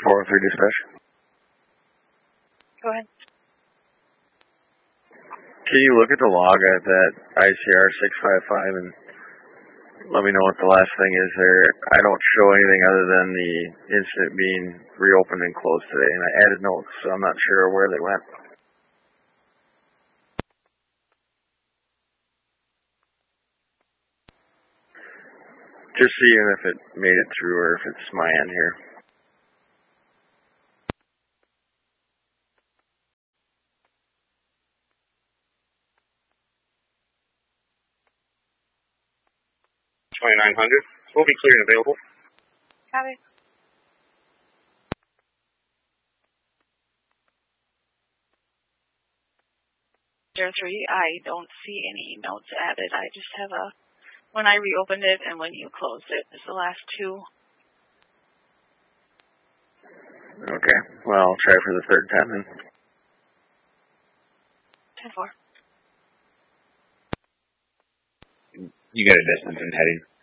403 dispatch. Go ahead. Can you look at the log at that ICR 655 and let me know what the last thing is there? I don't show anything other than the incident being reopened and closed today, and I added notes, so I'm not sure where they went. Just seeing if it made it through or if it's my end here. We'll be clear and available. Copy. I don't see any notes added. I just have when I reopened it and when you closed it. It's the last two. Okay. Well, I'll try for the third time then. 10-4. You got a distance and heading.